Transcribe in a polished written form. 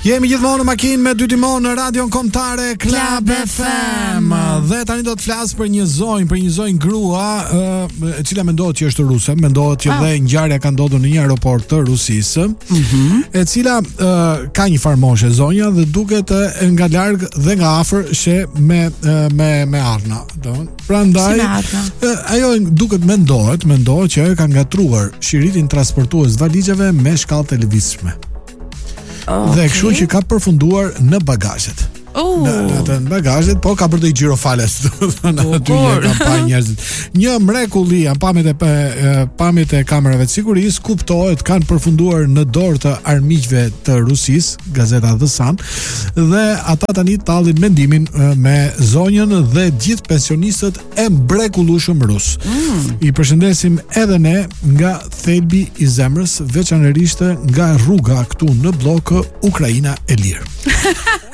Jemi gjithmonë në makinë me dy timon në radion kombëtare Club FM. Dhe tani do të flas për një zonjë grua, e cila mendohet që është ruse, mendohet që dhe ngjarja ka ndodhur në një aeroport të Rusisë, e cila ka një farmoshe zonja dhe duket nga larg dhe nga afër she me arna, prandaj ajo duket mendohet që ajo ka ngatruar shiritin transportues valizhave me shkallë të lëvizshme. Dhe kështu që ka përfunduar në bagazhet. Në bagazhet, po ka bërë gjirofales. Aty ka pa njerëzit. Një mrekulli, pamjet e kamerave të sigurisë kuptohet kanë përfunduar në dorë të armiqve të Rusisë, gazeta The Sun, dhe ata tani tallin mendimin me zonjën dhe gjithë pensionistët e mrekullueshëm rus. I përshëndesim edhe ne nga thelbi i zemrës, veçanërisht nga rruga këtu në blok Ukraina e Lirë.